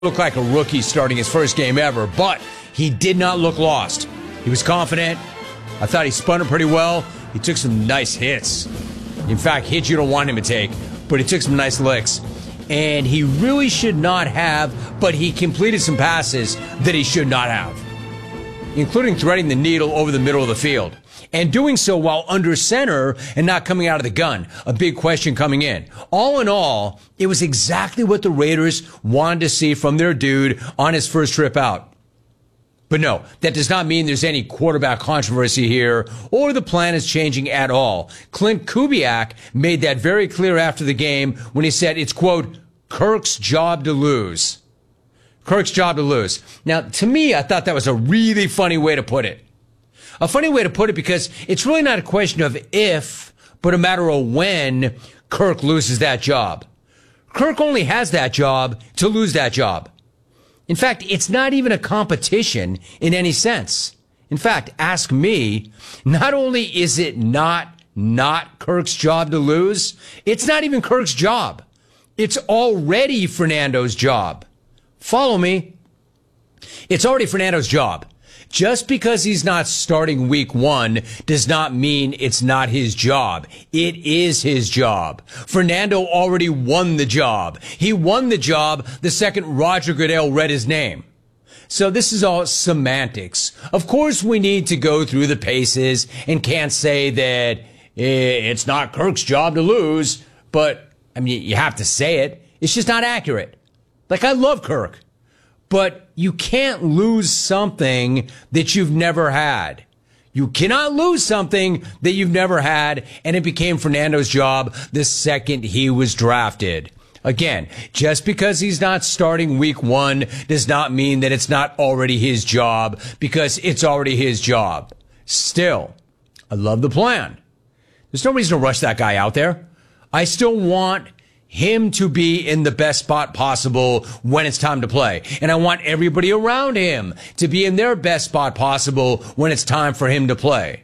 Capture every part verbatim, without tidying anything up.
Looked like a rookie starting his first game ever, but he did not look lost. He was confident. I thought he spun it pretty well. He took some nice hits. In fact, hits you don't want him to take, but he took some nice licks. And he really should not have, but he completed some passes that he should not have, including threading the needle over the middle of the field. And doing so while under center and not coming out of the gun. A big question coming in. All in all, it was exactly what the Raiders wanted to see from their dude on his first trip out. But no, that does not mean there's any quarterback controversy here or the plan is changing at all. Klint Kubiak made that very clear after the game when he said it's, quote, Kirk's job to lose. Kirk's job to lose. Now, to me, I thought that was a really funny way to put it. A funny way to put it because it's really not a question of if, but a matter of when Kirk loses that job. Kirk only has that job to lose that job. In fact, it's not even a competition in any sense. In fact, ask me, not only is it not not Kirk's job to lose, it's not even Kirk's job. It's already Fernando's job. Follow me. It's already Fernando's job. Just because he's not starting week one does not mean it's not his job. It is his job. Fernando already won the job. He won the job the second Roger Goodell read his name. So this is all semantics. Of course, we need to go through the paces and can't say that it's not Kirk's job to lose, but I mean, you have to say it. It's just not accurate. Like, I love Kirk. But you can't lose something that you've never had. You cannot lose something that you've never had, and it became Fernando's job the second he was drafted. Again, just because he's not starting week one does not mean that it's not already his job, because it's already his job. Still, I love the plan. There's no reason to rush that guy out there. I still want him to be in the best spot possible when it's time to play. And I want everybody around him to be in their best spot possible when it's time for him to play.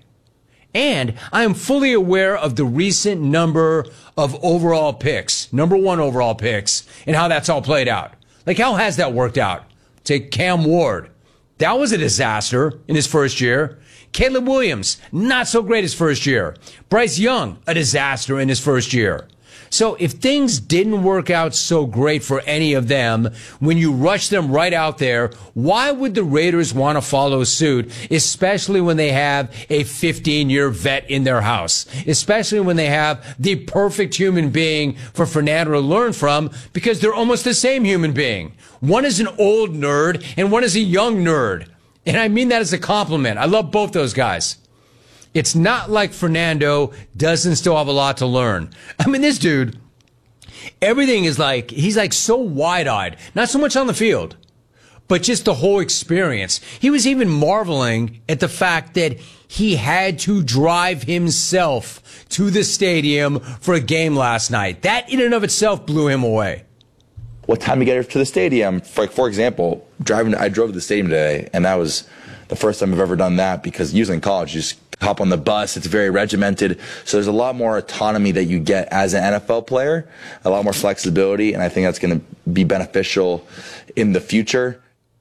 And I am fully aware of the recent number of overall picks, number one overall picks, and how that's all played out. Like, how has that worked out? Take Cam Ward. That was a disaster in his first year. Caleb Williams, not so great his first year. Bryce Young, a disaster in his first year. So if things didn't work out so great for any of them, when you rush them right out there, why would the Raiders want to follow suit, especially when they have a fifteen-year vet in their house, especially when they have the perfect human being for Fernando to learn from, because they're almost the same human being. One is an old nerd and one is a young nerd. And I mean that as a compliment. I love both those guys. It's not like Fernando doesn't still have a lot to learn. I mean, this dude, everything is like, he's like so wide-eyed. Not so much on the field, but just the whole experience. He was even marveling at the fact that he had to drive himself to the stadium for a game last night. That in and of itself blew him away. What time to get to the stadium? For, like, for example, driving, I drove to the stadium today, and that was the first time I've ever done that, because usually in college, you just hop on the bus. It's very regimented. So there's a lot more autonomy that you get as an N F L player, a lot more flexibility, and I think that's going to be beneficial in the future.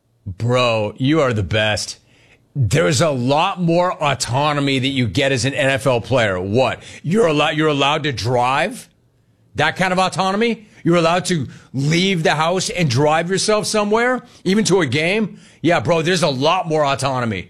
Bro, you are the best. There's a lot more autonomy that you get as an N F L player. What? You're allowed, you're allowed to drive? That kind of autonomy? You're allowed to leave the house and drive yourself somewhere, even to a game? Yeah, bro, there's a lot more autonomy.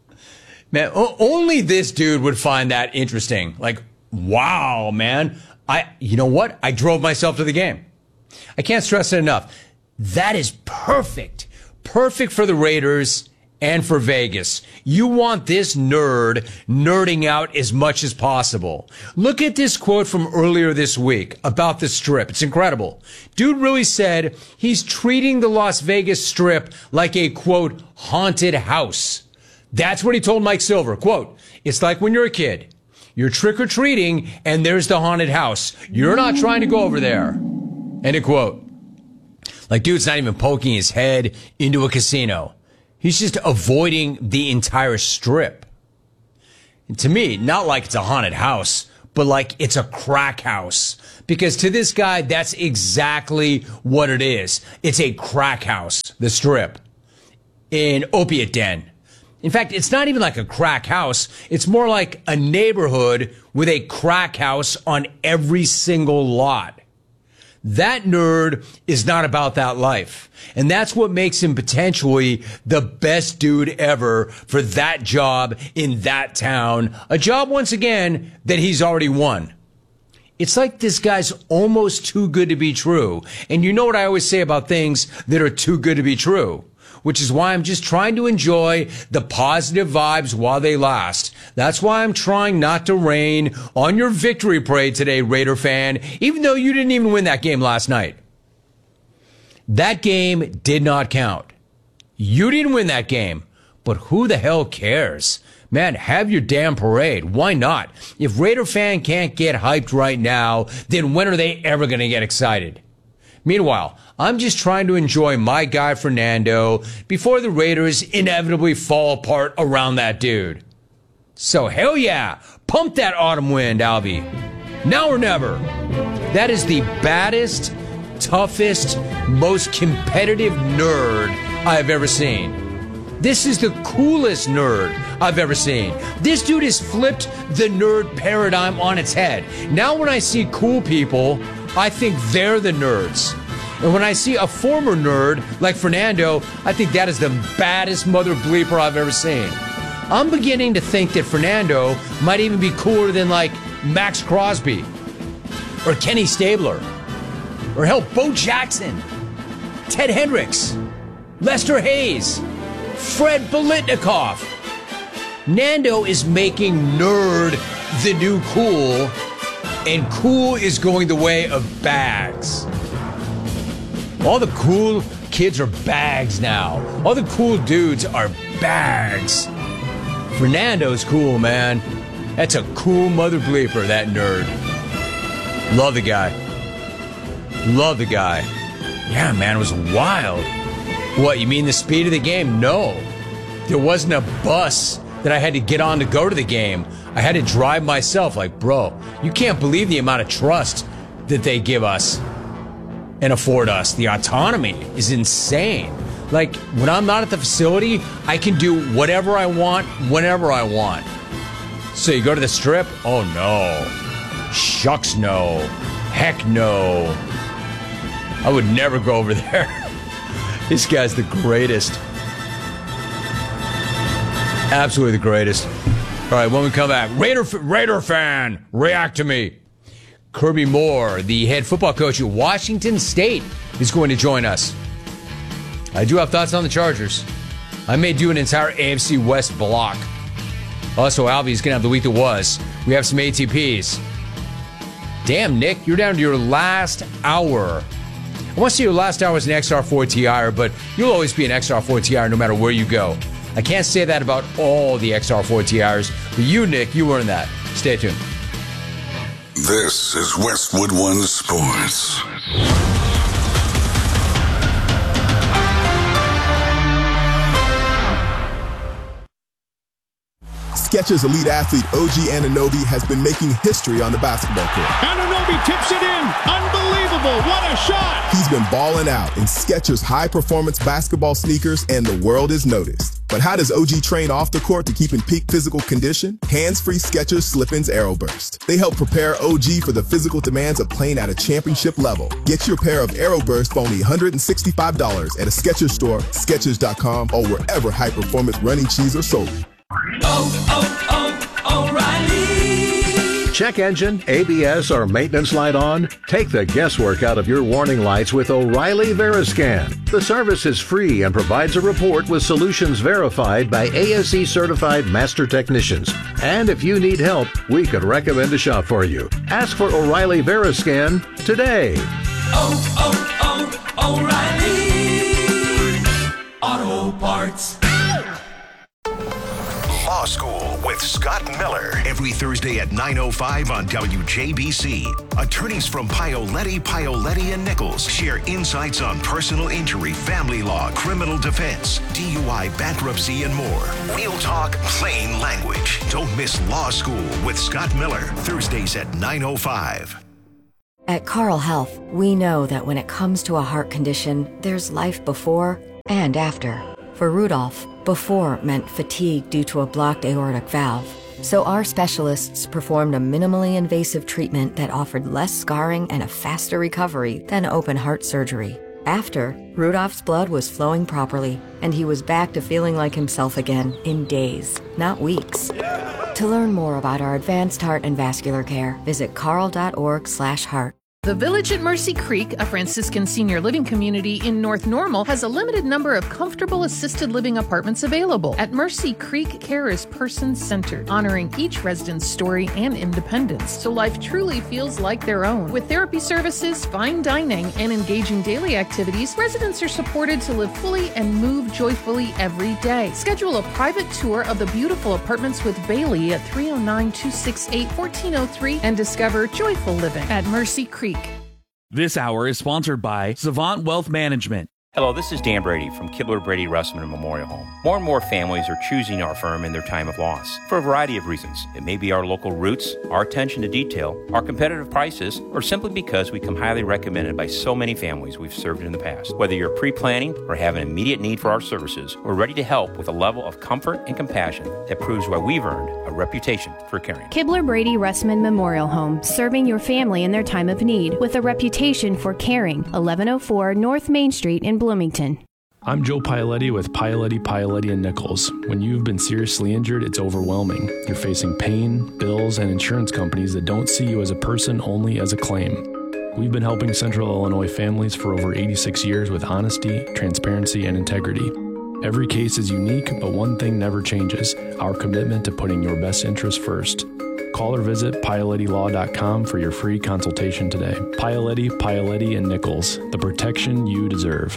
Man, o- only this dude would find that interesting. Like, wow, man. I, you know what? I drove myself to the game. I can't stress it enough. That is perfect. Perfect for the Raiders and for Vegas. You want this nerd nerding out as much as possible. Look at this quote from earlier this week about the Strip. It's incredible. Dude really said he's treating the Las Vegas Strip like a, quote, haunted house. That's what he told Mike Silver. Quote, it's like when you're a kid. You're trick-or-treating, and there's the haunted house. You're not trying to go over there. End of quote. Like, dude's not even poking his head into a casino. He's just avoiding the entire Strip. And to me, not like it's a haunted house, but like it's a crack house. Because to this guy, that's exactly what it is. It's a crack house, the Strip, an opiate den. In fact, it's not even like a crack house. It's more like a neighborhood with a crack house on every single lot. That nerd is not about that life. And that's what makes him potentially the best dude ever for that job in that town. A job, once again, that he's already won. It's like this guy's almost too good to be true. And you know what I always say about things that are too good to be true, which is why I'm just trying to enjoy the positive vibes while they last. That's why I'm trying not to rain on your victory parade today, Raider fan, even though you didn't even win that game last night. That game did not count. You didn't win that game, but who the hell cares? Man, have your damn parade. Why not? If Raider fan can't get hyped right now, then when are they ever going to get excited? Meanwhile, I'm just trying to enjoy my guy Fernando before the Raiders inevitably fall apart around that dude. So hell yeah, pump that autumn wind, Alvy. Now or never. That is the baddest, toughest, most competitive nerd I've ever seen. This is the coolest nerd I've ever seen. This dude has flipped the nerd paradigm on its head. Now when I see cool people, I think they're the nerds. And when I see a former nerd like Fernando, I think that is the baddest mother bleeper I've ever seen. I'm beginning to think that Fernando might even be cooler than like Max Crosby or Kenny Stabler or hell, Bo Jackson, Ted Hendricks, Lester Hayes, Fred Biletnikoff. Nando is making nerd the new cool, and cool is going the way of bags. All the cool kids are bags now. All the cool dudes are bags. Fernando's cool, man. That's a cool mother bleeper, that nerd. Love the guy. Love the guy. Yeah, man, it was wild. What, you mean the speed of the game? No. There wasn't a bus that I had to get on to go to the game. I had to drive myself. Like, bro, you can't believe the amount of trust that they give us and afford us. The autonomy is insane. Like, when I'm not at the facility, I can do whatever I want, whenever I want. So you go to the Strip? Oh, no. Shucks, no. Heck, no. I would never go over there. This guy's the greatest. Absolutely the greatest. All right, when we come back, Raider, Raider fan, react to me. Kirby Moore, the head football coach at Washington State, is going to join us. I do have thoughts on the Chargers. I may do an entire A F C West block. Also, Alvy's going to have the week that was. We have some A T Ps. Damn, Nick, you're down to your last hour. I want to see your last hour as an X R four T I R, but you'll always be an X R four T I R no matter where you go. I can't say that about all the X R four T I Rs, but you, Nick, you earned that. Stay tuned. This is Westwood One Sports. Skechers elite athlete O G Anunoby has been making history on the basketball court. Anunoby tips it in. Unbelievable. What a shot. He's been balling out in Skechers high-performance basketball sneakers, and the world has noticed. But how does O G train off the court to keep in peak physical condition? Hands-free Skechers Slip-ins Aeroburst. They help prepare O G for the physical demands of playing at a championship level. Get your pair of Aeroburst for only one hundred sixty-five dollars at a Skechers store, Skechers dot com, or wherever high-performance running shoes are sold. Oh, oh, O'Reilly. Check engine, A B S, or maintenance light on? Take the guesswork out of your warning lights with O'Reilly Veriscan. The service is free and provides a report with solutions verified by A S E certified master technicians. And if you need help, we could recommend a shop for you. Ask for O'Reilly Veriscan today. Oh, oh, oh, O'Reilly Auto Parts. Law School with Scott Miller. Every Thursday at nine oh five on W J B C. Attorneys from Paoletti, Paoletti and Nichols share insights on personal injury, family law, criminal defense, D U I, bankruptcy, and more. Real talk, plain language. Don't miss Law School with Scott Miller. Thursdays at nine oh five. At Carle Health, we know that when it comes to a heart condition, there's life before and after. For Rudolph, before meant fatigue due to a blocked aortic valve. So our specialists performed a minimally invasive treatment that offered less scarring and a faster recovery than open heart surgery. After, Rudolph's blood was flowing properly, and he was back to feeling like himself again in days, not weeks. To learn more about our advanced heart and vascular care, visit carle.org slash heart. The Village at Mercy Creek, a Franciscan senior living community in North Normal, has a limited number of comfortable assisted living apartments available. At Mercy Creek, care is person-centered, honoring each resident's story and independence, so life truly feels like their own. With therapy services, fine dining, and engaging daily activities, residents are supported to live fully and move joyfully every day. Schedule a private tour of the beautiful apartments with Bailey at three oh nine, two six eight, one four oh three and discover joyful living at Mercy Creek. This hour is sponsored by Savant Wealth Management. Hello, this is Dan Brady from Kibler Brady Russman Memorial Home. More and more families are choosing our firm in their time of loss for a variety of reasons. It may be our local roots, our attention to detail, our competitive prices, or simply because we come highly recommended by so many families we've served in the past. Whether you're pre-planning or have an immediate need for our services, we're ready to help with a level of comfort and compassion that proves why we've earned a reputation for caring. Kibler Brady Russman Memorial Home, serving your family in their time of need with a reputation for caring. eleven oh four North Main Street in Bloomington. I'm Joe Paoletti with Paoletti, Paoletti and Nichols. When you've been seriously injured, it's overwhelming. You're facing pain, bills, and insurance companies that don't see you as a person, only as a claim. We've been helping Central Illinois families for over eighty-six years with honesty, transparency, and integrity. Every case is unique, but one thing never changes: our commitment to putting your best interests first. Call or visit Paoletti Law dot com for your free consultation today. Paoletti, Paoletti and Nichols, the protection you deserve.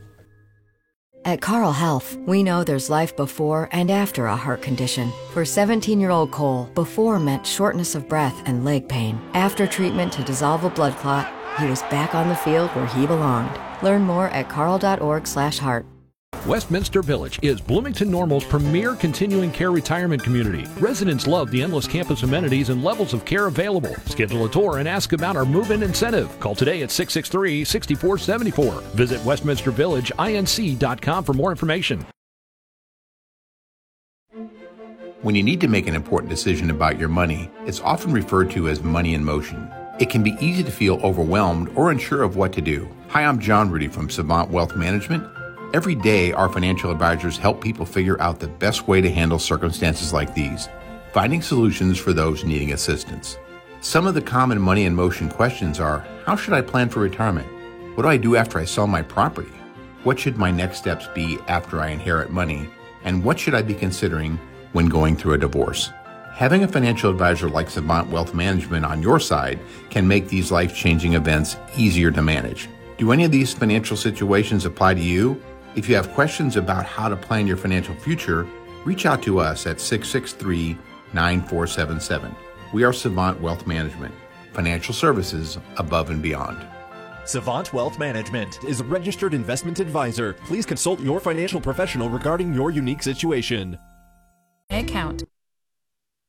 At Carle Health, we know there's life before and after a heart condition. For seventeen-year-old Cole, before meant shortness of breath and leg pain. After treatment to dissolve a blood clot, he was back on the field where he belonged. Learn more at carle.org slash heart. Westminster Village is Bloomington Normal's premier continuing care retirement community. Residents love the endless campus amenities and levels of care available. Schedule a tour and ask about our move-in incentive. Call today at six six three, six four seven four. Visit westminster village inc dot com for more information. When you need to make an important decision about your money, it's often referred to as money in motion. It can be easy to feel overwhelmed or unsure of what to do. Hi, I'm John Rudy from Savant Wealth Management. Every day, our financial advisors help people figure out the best way to handle circumstances like these, finding solutions for those needing assistance. Some of the common money in motion questions are, how should I plan for retirement? What do I do after I sell my property? What should my next steps be after I inherit money? And what should I be considering when going through a divorce? Having a financial advisor like Savant Wealth Management on your side can make these life-changing events easier to manage. Do any of these financial situations apply to you? If you have questions about how to plan your financial future, reach out to us at six six three, nine four seven seven. We are Savant Wealth Management, financial services above and beyond. Savant Wealth Management is a registered investment advisor. Please consult your financial professional regarding your unique situation. Account.